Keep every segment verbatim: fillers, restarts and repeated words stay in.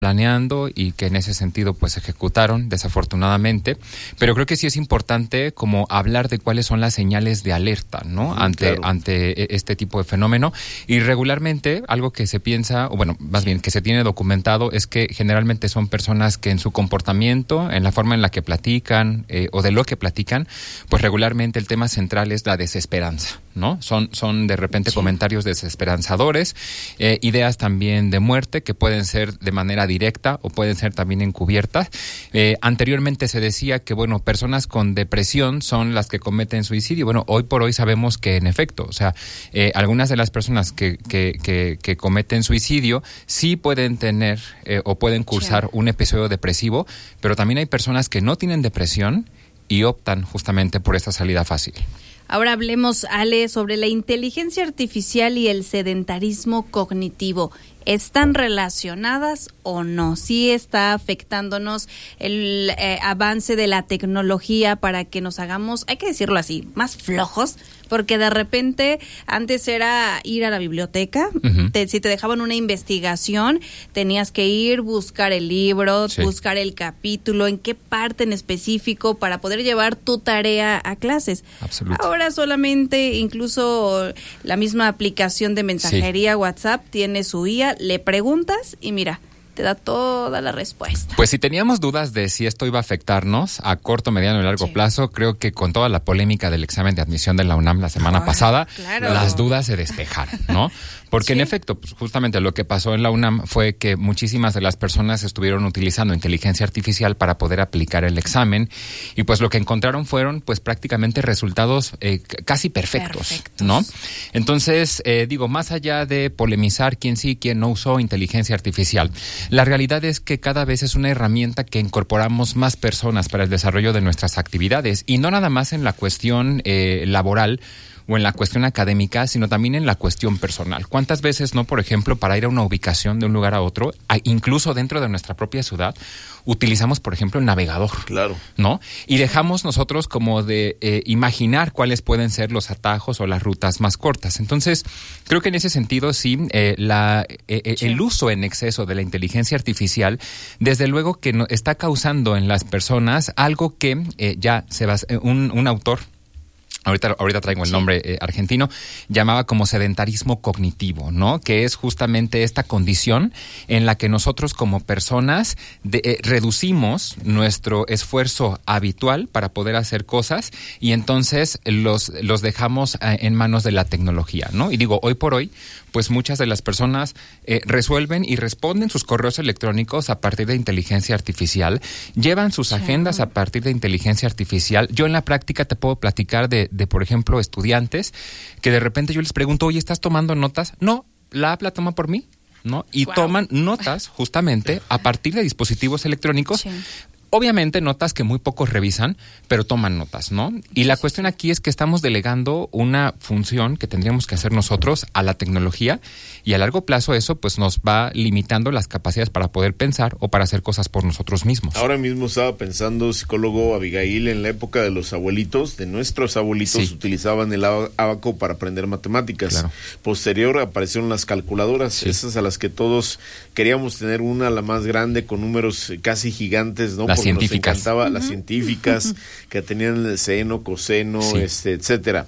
planeando y que en ese sentido pues ejecutaron desafortunadamente, pero creo que sí es importante como hablar de cuáles son las señales de alerta, ¿no? Sí, ante claro. ante este tipo de fenómeno, y regularmente algo que se piensa, o bueno, más bien que se tiene documentado, es que generalmente son personas que en su comportamiento, en la forma en la que platican eh, o de lo que platican, pues regularmente el tema central es la desesperanza, ¿no? Son son de repente sí. comentarios desesperanzadores, eh, ideas también de muerte que pueden ser de manera directa o pueden ser también encubiertas. Eh, anteriormente se decía que, bueno, personas con depresión son las que cometen suicidio. Bueno, hoy por hoy sabemos que en efecto, o sea, eh, algunas de las personas que, que, que, que cometen suicidio sí pueden tener eh, o pueden cursar sí. un episodio depresivo, pero también hay personas que no tienen depresión y optan justamente por esta salida fácil. Ahora hablemos, Ale, sobre la inteligencia artificial y el sedentarismo cognitivo. ¿Están relacionadas o no? ¿Sí está afectándonos el eh, avance de la tecnología para que nos hagamos, hay que decirlo así, más flojos? Porque de repente antes era ir a la biblioteca, uh-huh. te, si te dejaban una investigación, tenías que ir, buscar el libro, sí. buscar el capítulo, en qué parte en específico para poder llevar tu tarea a clases. Absolutamente. Ahora solamente, incluso la misma aplicación de mensajería sí. WhatsApp tiene su I A, le preguntas y mira, te da toda la respuesta. Pues si teníamos dudas de si esto iba a afectarnos a corto, mediano y largo sí. plazo, creo que con toda la polémica del examen de admisión de la UNAM la semana oh, pasada, claro. las dudas se despejaron, ¿no? Porque sí. en efecto, pues justamente lo que pasó en la UNAM fue que muchísimas de las personas estuvieron utilizando inteligencia artificial para poder aplicar el examen, y pues lo que encontraron fueron pues prácticamente resultados eh, casi perfectos, perfectos, ¿no? Entonces, eh, digo, más allá de polemizar quién sí, quién no usó inteligencia artificial, la realidad es que cada vez es una herramienta que incorporamos más personas para el desarrollo de nuestras actividades, y no nada más en la cuestión eh, laboral o en la cuestión académica, sino también en la cuestión personal. ¿Cuántas veces, no, por ejemplo, para ir a una ubicación de un lugar a otro, a, incluso dentro de nuestra propia ciudad, utilizamos, por ejemplo, el navegador? Claro. ¿No? Y dejamos nosotros como de eh, imaginar cuáles pueden ser los atajos o las rutas más cortas. Entonces, creo que en ese sentido, sí, eh, la, eh, sí. el uso en exceso de la inteligencia artificial, desde luego que no, está causando en las personas algo que eh, ya se va, eh, un, un autor, Ahorita, ahorita traigo el sí. nombre eh, argentino, llamaba como sedentarismo cognitivo, ¿no? Que es justamente esta condición en la que nosotros como personas de, eh, reducimos nuestro esfuerzo habitual para poder hacer cosas, y entonces los, los dejamos eh, en manos de la tecnología, ¿no? Y digo, hoy por hoy, pues muchas de las personas eh, resuelven y responden sus correos electrónicos a partir de inteligencia artificial, llevan sus sí. agendas a partir de inteligencia artificial. Yo en la práctica te puedo platicar de de, por ejemplo, estudiantes que de repente yo les pregunto, oye, ¿estás tomando notas? No, la app la toma por mí, ¿no? Y wow. toman notas justamente a partir de dispositivos electrónicos. Sí. Obviamente notas que muy pocos revisan, pero toman notas, ¿no? Y la cuestión aquí es que estamos delegando una función que tendríamos que hacer nosotros a la tecnología, y a largo plazo eso pues nos va limitando las capacidades para poder pensar o para hacer cosas por nosotros mismos. Ahora mismo estaba pensando, psicólogo Abigail, en la época de los abuelitos, de nuestros abuelitos, sí. utilizaban el ábaco para aprender matemáticas. Claro. Posterior aparecieron las calculadoras, sí. esas a las que todos queríamos tener, una, la más grande, con números casi gigantes, ¿no? Las científicas. Nos encantaba uh-huh. las científicas que tenían el seno, coseno, sí. este, etcétera.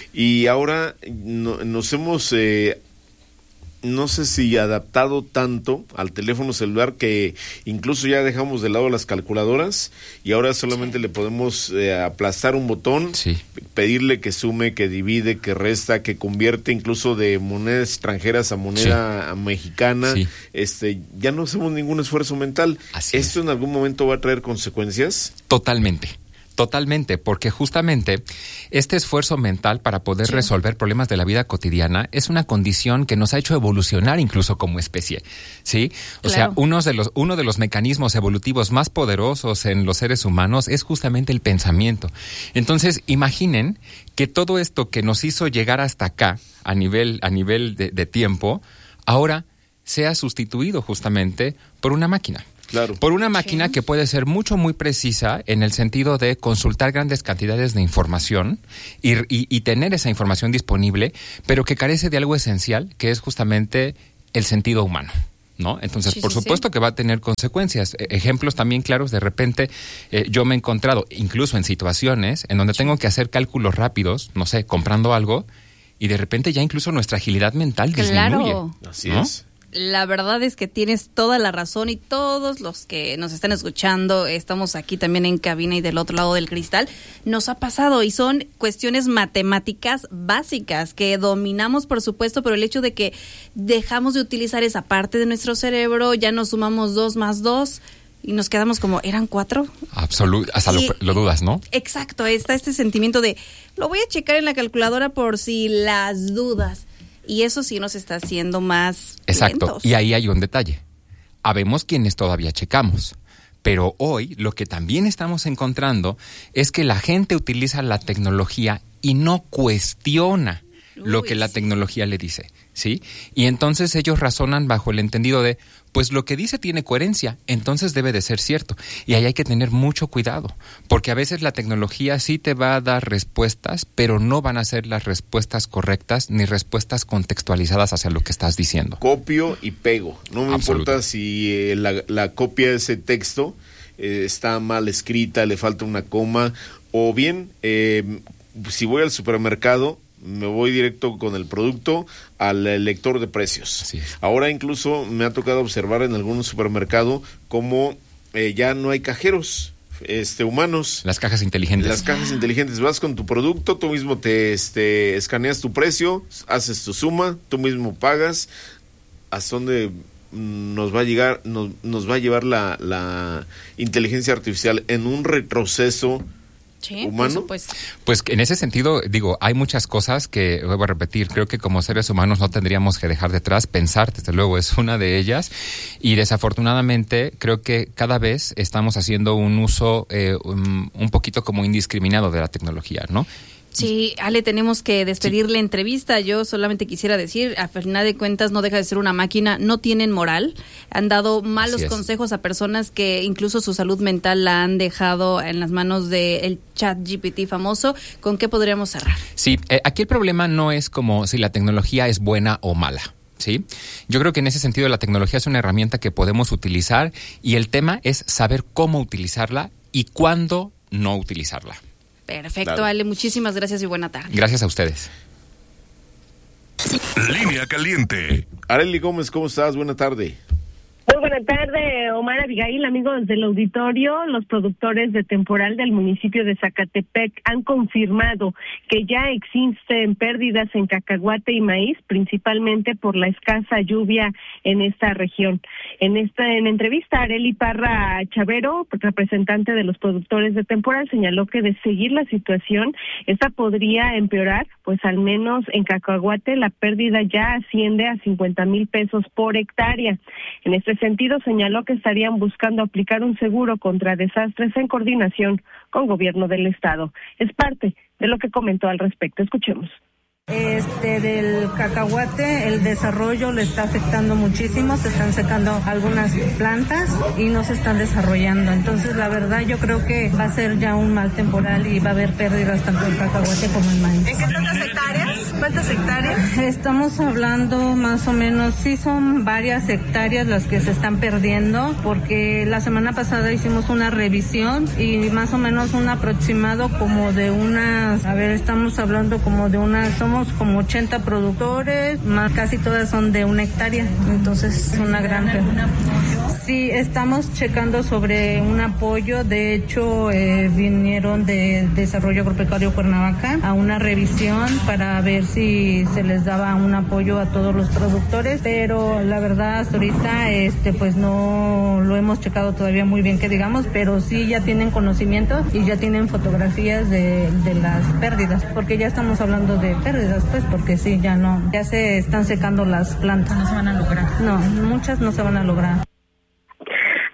Y ahora no, nos hemos, eh, no sé si adaptado tanto al teléfono celular que incluso ya dejamos de lado las calculadoras y ahora solamente sí. le podemos eh, aplastar un botón, sí. pedirle que sume, que divide, que resta, que convierte incluso de monedas extranjeras a moneda sí. mexicana. Sí. Este, ya no hacemos ningún esfuerzo mental. Así ¿Esto es. en algún momento va a traer consecuencias? Totalmente. Totalmente, porque justamente este esfuerzo mental para poder sí. resolver problemas de la vida cotidiana es una condición que nos ha hecho evolucionar incluso como especie, ¿sí? O claro. sea, uno de los uno de los mecanismos evolutivos más poderosos en los seres humanos es justamente el pensamiento. Entonces, imaginen que todo esto que nos hizo llegar hasta acá a nivel a nivel de, de tiempo, ahora sea sustituido justamente por una máquina. Claro. Por una máquina sí. que puede ser mucho, muy precisa en el sentido de consultar grandes cantidades de información y, y, y tener esa información disponible, pero que carece de algo esencial, que es justamente el sentido humano, ¿no? Entonces, sí, por sí, supuesto sí. que va a tener consecuencias. E- ejemplos también claros, de repente eh, yo me he encontrado incluso en situaciones en donde tengo que hacer cálculos rápidos, no sé, comprando algo, y de repente ya incluso nuestra agilidad mental Claro. disminuye. Así ¿no? es. La verdad es que tienes toda la razón y todos los que nos están escuchando, estamos aquí también en cabina y del otro lado del cristal, nos ha pasado y son cuestiones matemáticas básicas que dominamos, por supuesto, pero el hecho de que dejamos de utilizar esa parte de nuestro cerebro, ya nos sumamos dos más dos y nos quedamos como, ¿eran cuatro? Absolut- hasta lo, Y- lo dudas, ¿no? Exacto, está este sentimiento de, lo voy a checar en la calculadora por si las dudas. Y eso sí nos está haciendo más Exacto, lentos. y ahí hay un detalle. Habemos quienes todavía checamos, pero hoy lo que también estamos encontrando es que la gente utiliza la tecnología y no cuestiona lo Uy, que la sí. tecnología le dice, ¿sí? Y entonces ellos razonan bajo el entendido de, pues lo que dice tiene coherencia, entonces debe de ser cierto. Y ahí hay que tener mucho cuidado, porque a veces la tecnología sí te va a dar respuestas, pero no van a ser las respuestas correctas ni respuestas contextualizadas hacia lo que estás diciendo. Copio y pego. No me Absoluto. importa si eh, la, la copia de ese texto eh, está mal escrita, le falta una coma, o bien, eh, si voy al supermercado, me voy directo con el producto al eh, lector de precios. Así es. Ahora incluso me ha tocado observar en algún supermercado cómo eh, ya no hay cajeros este humanos. Las cajas inteligentes. Las cajas inteligentes, vas con tu producto, tú mismo te este, escaneas tu precio, haces tu suma, tú mismo pagas. ¿Hasta dónde nos va a llegar, nos, nos va a llevar la, la inteligencia artificial en un retroceso Sí, humano? por supuesto. Pues en ese sentido, digo, hay muchas cosas que, vuelvo a repetir, creo que como seres humanos no tendríamos que dejar detrás. Pensar, desde luego, es una de ellas. Y desafortunadamente, creo que cada vez estamos haciendo un uso eh, un, un poquito como indiscriminado de la tecnología, ¿no? Sí, Ale, tenemos que despedir la entrevista. Yo solamente quisiera decir, a final de cuentas no deja de ser una máquina, no tienen moral, han dado malos Así es. consejos a personas que incluso su salud mental la han dejado en las manos del chat G P T famoso. ¿Con qué podríamos cerrar? Sí, eh, aquí el problema no es como si la tecnología es buena o mala. ¿Sí? Yo creo que en ese sentido la tecnología es una herramienta que podemos utilizar y el tema es saber cómo utilizarla y cuándo no utilizarla. Perfecto, Claro. Ale, muchísimas gracias y buena tarde. Gracias a ustedes. Línea caliente. Arely Gómez, ¿cómo estás? Buena tarde. Muy buena tarde, Omar, Abigail, amigos del auditorio. Los productores de temporal del municipio de Zacatepec han confirmado que ya existen pérdidas en cacahuate y maíz, principalmente por la escasa lluvia en esta región. En esta en entrevista, Arely Parra Chavero, representante de los productores de temporal, señaló que de seguir la situación, esta podría empeorar, pues al menos en cacahuate la pérdida ya asciende a cincuenta mil pesos por hectárea. En este sentido, señaló que estarían buscando aplicar un seguro contra desastres en coordinación con gobierno del estado. Es parte de lo que comentó al respecto. Escuchemos. Este del cacahuate, el desarrollo le está afectando muchísimo, se están secando algunas plantas y no se están desarrollando. Entonces, la verdad, yo creo que va a ser ya un mal temporal y va a haber pérdidas tanto en cacahuate como en maíz. ¿En qué tantas hectáreas? ¿Cuántas hectáreas? Estamos hablando más o menos, sí son varias hectáreas las que se están perdiendo, porque la semana pasada hicimos una revisión y más o menos un aproximado como de unas, a ver, estamos hablando como de unas, somos como ochenta productores, más casi todas son de una hectárea, entonces es una gran pérdida. Sí, estamos checando sobre un apoyo, de hecho eh, vinieron de Desarrollo Agropecuario Cuernavaca a una revisión para ver si se les daba un apoyo a todos los productores, pero la verdad hasta ahorita este pues no lo hemos checado todavía muy bien que digamos, pero sí ya tienen conocimiento y ya tienen fotografías de, de las pérdidas, porque ya estamos hablando de pérdidas, pues porque sí, ya no, ya se están secando las plantas. No se van a lograr. No, muchas no se van a lograr.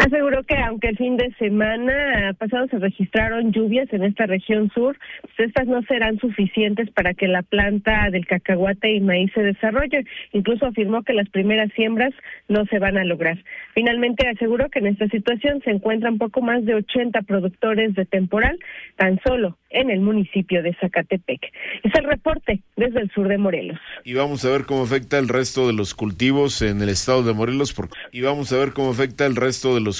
Aseguró que aunque el fin de semana pasado se registraron lluvias en esta región sur, pues estas no serán suficientes para que la planta del cacahuate y maíz se desarrolle. Incluso afirmó que las primeras siembras no se van a lograr. Finalmente aseguró que en esta situación se encuentran poco más de ochenta productores de temporal, tan solo en el municipio de Zacatepec. Es el reporte desde el sur de Morelos. Y vamos a ver cómo afecta el resto de los cultivos en el estado de Morelos, porque... y vamos a ver cómo afecta el resto de los